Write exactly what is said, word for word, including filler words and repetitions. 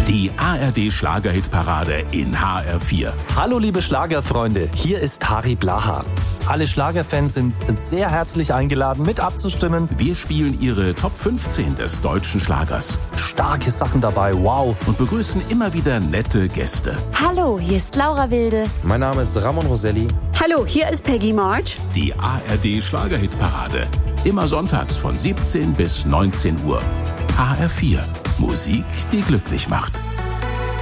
Die A R D Schlagerhitparade in H R vier. Hallo liebe Schlagerfreunde, hier ist Harry Blaha. Alle Schlagerfans sind sehr herzlich eingeladen, mit abzustimmen. Wir spielen Ihre Top fünfzehn des deutschen Schlagers. Starke Sachen dabei, wow. Und begrüßen immer wieder nette Gäste. Hallo, hier ist Laura Wilde. Mein Name ist Ramon Roselli. Hallo, hier ist Peggy March. Die A R D Schlagerhitparade. Immer sonntags von siebzehn bis neunzehn Uhr. H R vier. Musik, die glücklich macht.